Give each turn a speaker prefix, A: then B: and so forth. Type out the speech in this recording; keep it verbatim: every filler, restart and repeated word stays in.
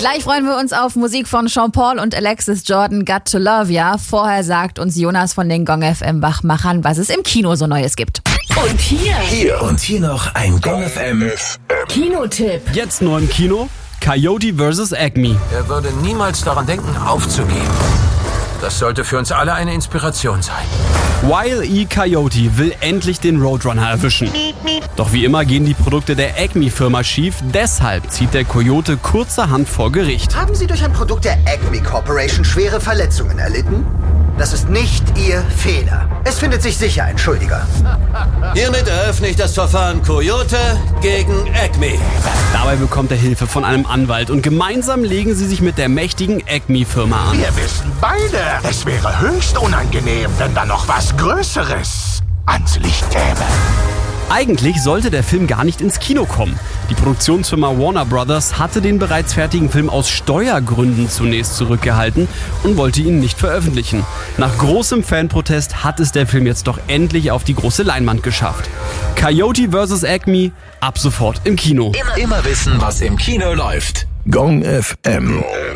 A: Gleich freuen wir uns auf Musik von Sean Paul und Alexis Jordan, Got to Love Ya. Vorher sagt uns Jonas von den Gong F M Wachmachern, was es im Kino so Neues gibt.
B: Und hier.
C: Hier. Und hier noch ein Gong F M
B: Kinotipp.
D: Jetzt neu im Kino, Coyote versus. Acme.
E: Er würde niemals daran denken, aufzugeben. Das sollte für uns alle eine Inspiration sein.
D: Wile E. Coyote will endlich den Roadrunner erwischen. Doch wie immer gehen die Produkte der Acme-Firma schief. Deshalb zieht der Coyote kurzerhand vor Gericht.
F: Haben Sie durch ein Produkt der Acme Corporation schwere Verletzungen erlitten? Das ist nicht Ihr Fehler. Es findet sich sicher ein Schuldiger.
G: Hiermit eröffne ich das Verfahren Coyote gegen Acme.
D: Dabei bekommt er Hilfe von einem Anwalt und gemeinsam legen sie sich mit der mächtigen Acme-Firma an.
C: Wir wissen beide, es wäre höchst unangenehm, wenn da noch was Größeres ans Licht käme.
D: Eigentlich sollte der Film gar nicht ins Kino kommen. Die Produktionsfirma Warner Brothers hatte den bereits fertigen Film aus Steuergründen zunächst zurückgehalten und wollte ihn nicht veröffentlichen. Nach großem Fanprotest hat es der Film jetzt doch endlich auf die große Leinwand geschafft. Coyote versus. Acme, ab sofort im Kino.
C: Immer, immer wissen, was im Kino läuft. Gong F M.